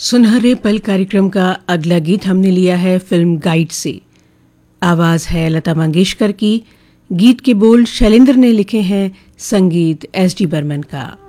सुनहरे पल कार्यक्रम का अगला गीत हमने लिया है फिल्म गाइड से। आवाज़ है लता मंगेशकर की, गीत के बोल शैलेंद्र ने लिखे हैं, संगीत एस डी बर्मन का।